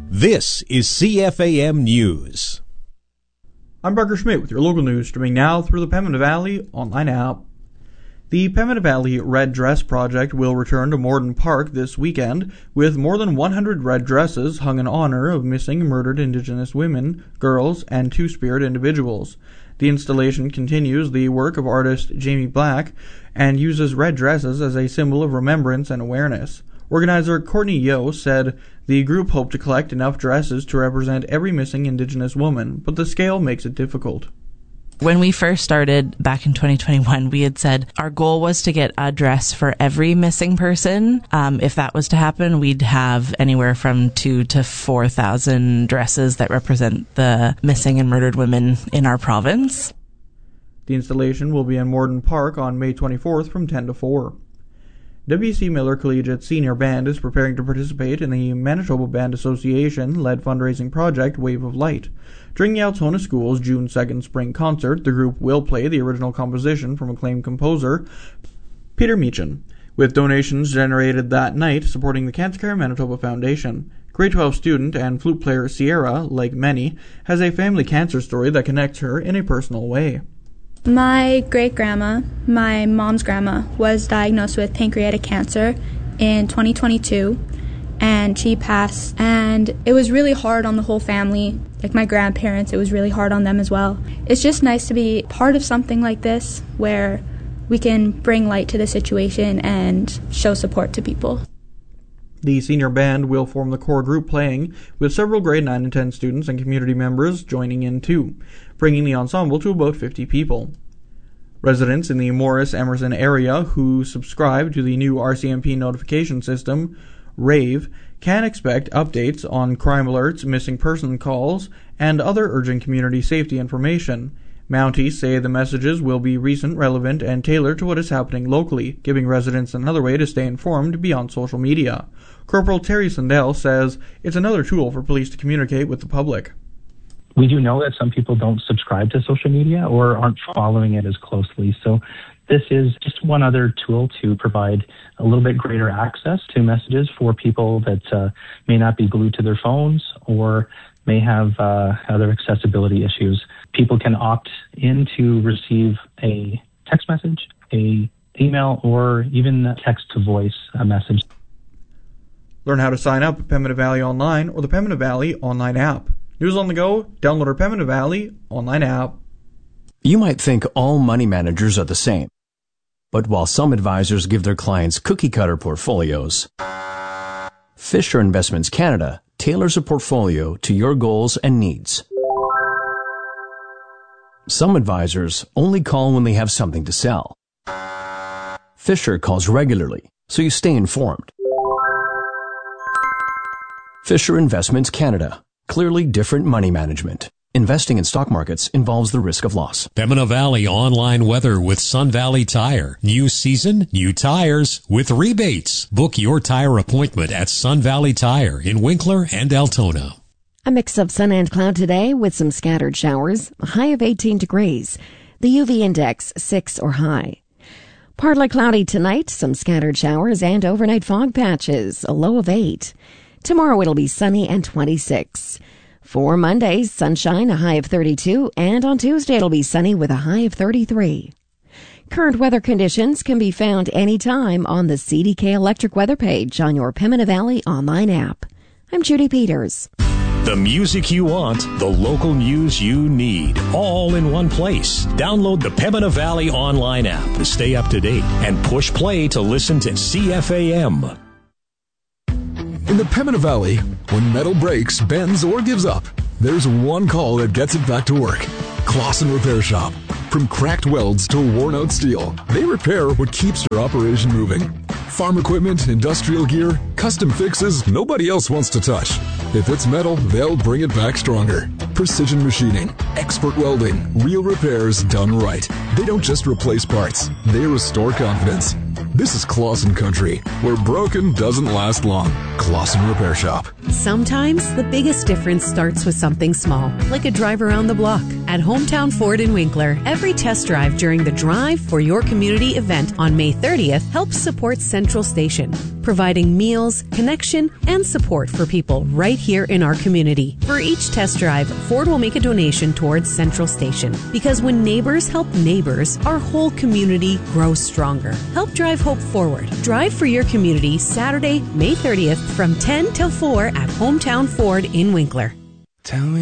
This is CFAM News. I'm Parker Schmidt with your local news, streaming now through the Pembina Valley online app. The Pembina Valley Red Dress Project will return to Morden Park this weekend, with more than 100 red dresses hung in honor of missing and murdered Indigenous women, girls, and Two-Spirit individuals. The installation continues the work of artist Jamie Black and uses red dresses as a symbol of remembrance and awareness. Organizer Courtney Yeo said the group hoped to collect enough dresses to represent every missing Indigenous woman, but the scale makes it difficult. When we first started back in 2021, we had said our goal was to get a dress for every missing person. If that was to happen, we'd have anywhere from 2,000 to 4,000 dresses that represent the missing and murdered women in our province. The installation will be in Morden Park on May 24th from 10 to 4. W.C. Miller Collegiate Senior Band is preparing to participate in the Manitoba Band Association-led fundraising project Wave of Light. During the Altona School's June 2nd spring concert, the group will play the original composition from acclaimed composer Peter Meechan, with donations generated that night supporting the Cancer Care Manitoba Foundation. Grade 12 student and flute player Sierra, like many, has a family cancer story that connects her in a personal way. My great-grandma, my mom's grandma, was diagnosed with pancreatic cancer in 2022, and she passed, and it was really hard on the whole family. Like my grandparents, it was really hard on them as well. It's just nice to be part of something like this where we can bring light to the situation and show support to people. The senior band will form the core group playing, with several grade 9 and 10 students and community members joining in too, bringing the ensemble to about 50 people. Residents in the Morris-Emerson area who subscribe to the new RCMP notification system, RAVE, can expect updates on crime alerts, missing person calls, and other urgent community safety information. Mounties say the messages will be recent, relevant, and tailored to what is happening locally, giving residents another way to stay informed beyond social media. Corporal Terry Sundell says it's another tool for police to communicate with the public. We do know that some people don't subscribe to social media or aren't following it as closely. So this is just one other tool to provide a little bit greater access to messages for people that may not be glued to their phones or may have other accessibility issues. People can opt in to receive a text message, a email, or even text-to-voice message. Learn how to sign up at Pembina Valley Online or the Pembina Valley Online app. News on the go, download our Pembina Valley Online app. You might think all money managers are the same. But while some advisors give their clients cookie-cutter portfolios, Fisher Investments Canada tailors a portfolio to your goals and needs. Some advisors only call when they have something to sell. Fisher calls regularly, so you stay informed. Fisher Investments Canada. Clearly different money management. Investing in stock markets involves the risk of loss. Pembina Valley online weather with Sun Valley Tire. New season, new tires with rebates. Book your tire appointment at Sun Valley Tire in Winkler and Altona. A mix of sun and cloud today with some scattered showers, a high of 18 degrees. The UV index 6 or high. Partly cloudy tonight, some scattered showers and overnight fog patches, a low of 8. Tomorrow it'll be sunny and 26. For Monday, sunshine, a high of 32, and on Tuesday it'll be sunny with a high of 33. Current weather conditions can be found anytime on the CDK Electric weather page on your Pembina Valley online app. I'm Judy Peters. The music you want, the local news you need, all in one place. Download the Pembina Valley online app to stay up to date and push play to listen to CFAM. In the Pembina Valley, when metal breaks, bends, or gives up, there's one call that gets it back to work. Clausen Repair Shop. From cracked welds to worn-out steel, they repair what keeps your operation moving. Farm equipment, industrial gear, custom fixes nobody else wants to touch. If it's metal, they'll bring it back stronger. Precision machining, expert welding, real repairs done right. They don't just replace parts, they restore confidence. This is Clausen Country, where broken doesn't last long. Clausen Repair Shop. Sometimes the biggest difference starts with something small, like a drive around the block. At Hometown Ford in Winkler, every test drive during the Drive for Your Community event on May 30th helps support Central Station. providing meals, connection, and support for people right here in our community. For each test drive, Ford will make a donation towards Central Station. Because when neighbors help neighbors, our whole community grows stronger. Help drive hope forward. Drive for your community Saturday, May 30th from 10 till 4 at Hometown Ford in Winkler. Tell me